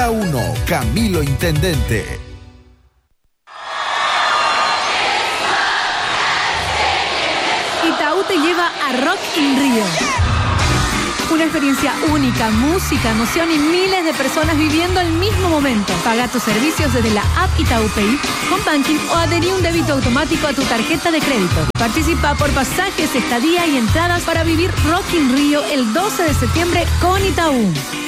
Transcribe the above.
Ruta 1, Camilo Intendente. Itaú te lleva a Rock in Rio. Una experiencia única, música, emoción y miles de personas viviendo el mismo momento. Paga tus servicios desde la app Itaú Pay, con banking o adherí un débito automático a tu tarjeta de crédito. Participa por pasajes, estadía y entradas para vivir Rock in Rio el 12 de septiembre con Itaú.